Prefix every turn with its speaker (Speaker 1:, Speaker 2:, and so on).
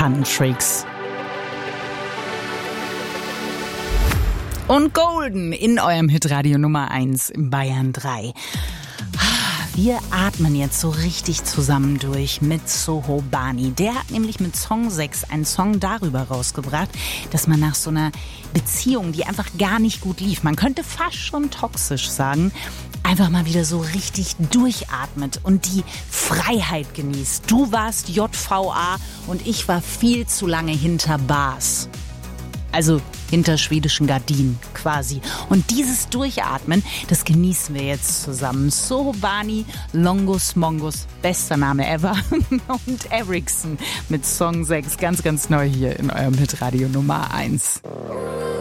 Speaker 1: Pannentricks. Und Golden in eurem Hitradio Nummer 1 in Bayern 3. Wir atmen jetzt so richtig zusammen durch mit Soho Bani. Der hat nämlich mit Song 6 einen Song darüber rausgebracht, dass man nach so einer Beziehung, die einfach gar nicht gut lief, man könnte fast schon toxisch sagen, einfach mal wieder so richtig durchatmet und die Freiheit genießt. Du warst JVA und ich war viel zu lange hinter Bars. Also hinter schwedischen Gardinen quasi. Und dieses Durchatmen, das genießen wir jetzt zusammen. Soho Bani, Longus Mongus, bester Name ever. Und Eriksson mit Song 6, ganz, ganz neu hier in eurem Hitradio Nummer 1.